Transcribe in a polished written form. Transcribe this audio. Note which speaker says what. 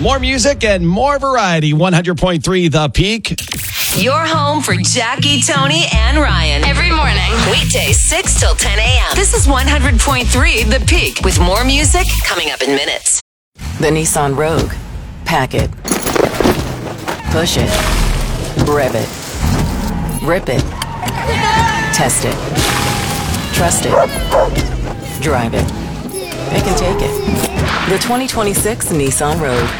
Speaker 1: More music and more variety. 100.3 The Peak.
Speaker 2: Your home for Jackie, Tony, and Ryan. Every morning. Weekdays 6 till 10 a.m. This is 100.3 The Peak with more music coming up in minutes.
Speaker 3: The Nissan Rogue. Pack it. Push it. Rev it. Rip it. Test it. Trust it. Drive it. Pick and take it. The 2026 Nissan Rogue.